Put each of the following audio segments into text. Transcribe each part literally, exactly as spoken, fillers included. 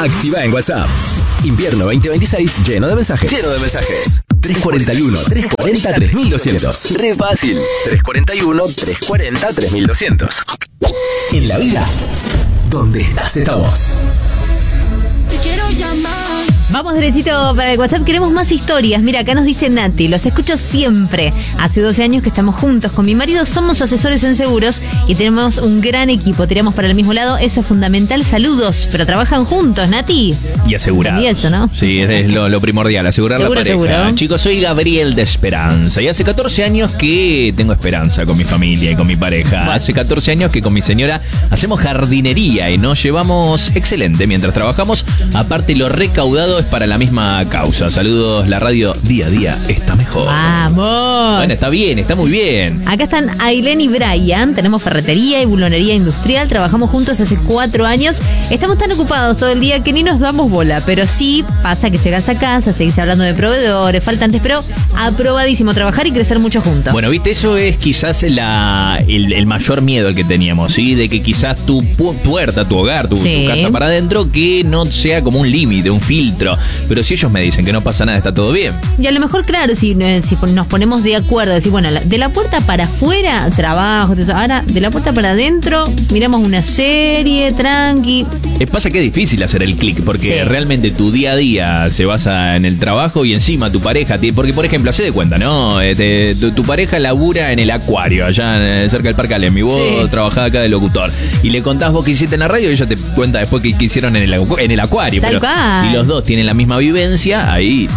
activa en WhatsApp. Invierno veinte veintiséis lleno de mensajes. Lleno de mensajes. tres cuarenta y uno, trescientos cuarenta, tres mil doscientos. Re fácil. tres cuarenta y uno, trescientos cuarenta, tres mil doscientos. En la vida, donde estás estamos. Te quiero llamar. Vamos derechito para el WhatsApp, queremos más historias. Mira, acá nos dice Nati, los escucho siempre. Hace doce años que estamos juntos con mi marido, somos asesores en seguros y tenemos un gran equipo. Tiramos para el mismo lado, eso es fundamental. Saludos, pero trabajan juntos, Nati. Y asegurados. Y eso, ¿no? Sí, es lo, lo primordial, asegurar Seguro, la pareja. seguro. Chicos, soy Gabriel de Esperanza y hace catorce años que tengo esperanza con mi familia y con mi pareja. Bueno. Hace catorce años que con mi señora hacemos jardinería y nos llevamos excelente mientras trabajamos. Aparte, lo recaudado es para la misma causa. Saludos, la radio día a día está mejor. ¡Vamos! Bueno, está bien, está muy bien. Acá están Ailén y Brian, tenemos ferretería y bulonería industrial, trabajamos juntos hace cuatro años, estamos tan ocupados todo el día que ni nos damos bola, pero sí pasa que llegas a casa, seguís hablando de proveedores, faltantes, pero aprobadísimo trabajar y crecer mucho juntos. Bueno, viste, eso es quizás la, el, el mayor miedo el que teníamos, ¿sí? De que quizás tu pu- puerta, tu hogar, tu, Sí. tu casa para adentro, que no sea como un límite, un filtro. Pero si ellos me dicen que no pasa nada, está todo bien. Y a lo mejor, claro, si, eh, si nos ponemos de acuerdo, decir, bueno, la- de la puerta para afuera, trabajo, todo eso. Ahora, de la puerta para adentro, miramos una serie, tranqui. Eh, pasa que es difícil hacer el clic, porque Sí. realmente tu día a día se basa en el trabajo y encima tu pareja, ti- porque por ejemplo, hacé de cuenta, ¿no? Eh, te- tu, tu pareja labura en el acuario, allá eh, cerca del Parque Alem, y vos Sí. trabajás acá de locutor, y le contás vos que hiciste en la radio y ella te cuenta después que, que hicieron en el, acu- en el acuario. Tal Pero cual. si los dos tienen la misma vivencia, ahí...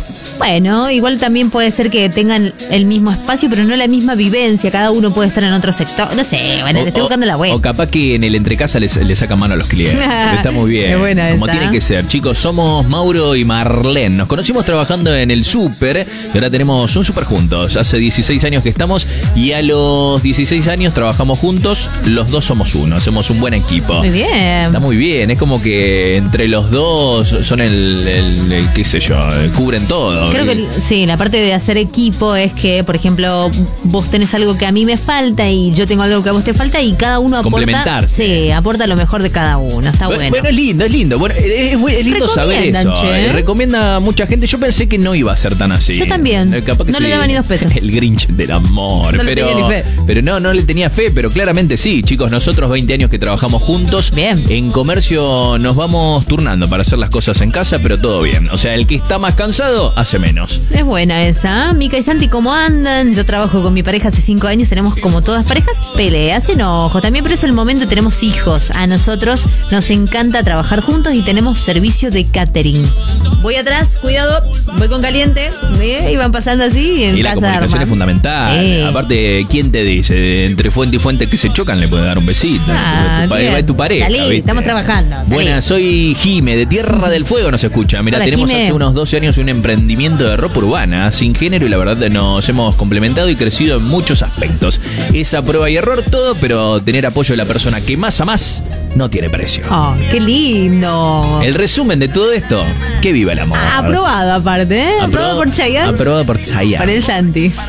Bueno, igual también puede ser que tengan el mismo espacio, pero no la misma vivencia. Cada uno puede estar en otro sector. No sé, bueno, le estoy buscando la web. O capaz que en el entrecasa les, le sacan mano a los clientes. Está muy bien. Qué buena Como esa. tiene que ser. Chicos, somos Mauro y Marlene. Nos conocimos trabajando en el súper y ahora tenemos un súper juntos. Hace dieciséis años que estamos y a los dieciséis años trabajamos juntos. Los dos somos uno. Hacemos un buen equipo. Muy bien. Está muy bien. Es como que entre los dos son el, el- el qué sé yo, cubren todo. Creo que sí, la parte de hacer equipo es que, por ejemplo, vos tenés algo que a mí me falta y yo tengo algo que a vos te falta y cada uno aporta. Complementarse. Sí, aporta lo mejor de cada uno. Está bueno. Bueno, es lindo, es lindo. Bueno, es, es- es lindo saber Recomiendan, eso. che. Eh, Recomienda a mucha gente. Yo pensé que no iba a ser tan así. Yo también. Eh, capaz que No le daba ni dos pesos. El Grinch del amor. No le pero, tenía ni fe. pero no, no le tenía fe, pero claramente sí. Chicos, nosotros veinte años que trabajamos juntos. Bien. En comercio nos vamos turnando para hacer las cosas en casa, pero todo bien. O sea, el que está más cansado hace menos. Es buena esa. Mica y Santi, ¿cómo andan? Yo trabajo con mi pareja hace cinco años. Tenemos, como todas parejas, peleas, enojos. También, pero es el momento, tenemos hijos. A nosotros nos encanta trabajar juntos y tenemos servicio de catering. Voy atrás, cuidado, voy con caliente. ¿Ve? Y van pasando así en Y la casa comunicación arman. es fundamental. Sí. Aparte, ¿quién te dice? Entre fuente y fuente que se chocan le puede dar un besito. Ah, tu, pa- bien. es tu pareja. Salí, ¿viste? estamos trabajando, salí. Buenas, soy Jime, de Tierra del Fuego nos escucha. Mira, Hola, tenemos Jime. hace unos doce años un emprendimiento de ropa urbana, sin género, y la verdad nos hemos complementado y crecido en muchos aspectos. Es a prueba y error todo, pero tener apoyo de la persona que más a más no tiene precio. Oh, qué lindo. El resumen de todo esto, que viva el amor. Aprobado aparte, ¿eh? Aprobado por Chayanne. Aprobado por Chayanne. Para el Santi.